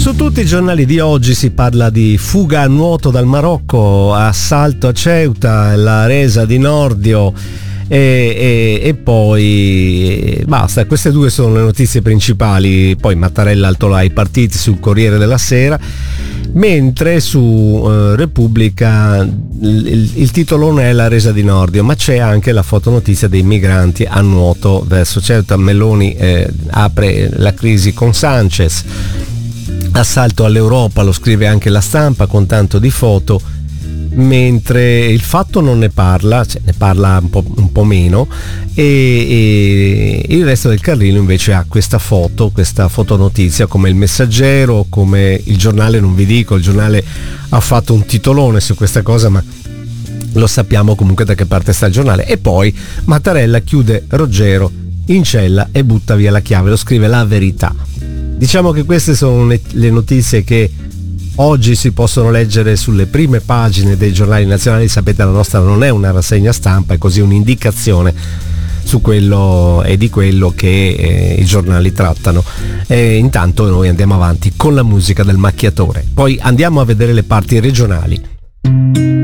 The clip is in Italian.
Su tutti i giornali di oggi si parla di fuga a nuoto dal Marocco, assalto a Ceuta, la resa di Nordio e poi basta. Queste due sono le notizie principali. Poi Mattarella altola i partiti sul Corriere della Sera, mentre su Repubblica il titolone è la resa di Nordio, ma c'è anche la fotonotizia dei migranti a nuoto verso Ceuta. Meloni apre la crisi con Sanchez. Assalto all'Europa, lo scrive anche La Stampa con tanto di foto, mentre Il Fatto non ne parla, cioè ne parla un po' meno, e il resto del Carlino invece ha questa fotonotizia, come Il Messaggero, come Il Giornale. Non vi dico, il Giornale ha fatto un titolone su questa cosa, ma lo sappiamo comunque da che parte sta il Giornale. E poi Mattarella chiude Roggero in cella e butta via la chiave, lo scrive La Verità. Diciamo che queste sono le notizie che oggi si possono leggere sulle prime pagine dei giornali nazionali. Sapete, la nostra non è una rassegna stampa, è così un'indicazione su quello e di quello che i giornali trattano. E intanto noi andiamo avanti con la musica del Macchiatore, poi andiamo a vedere le parti regionali.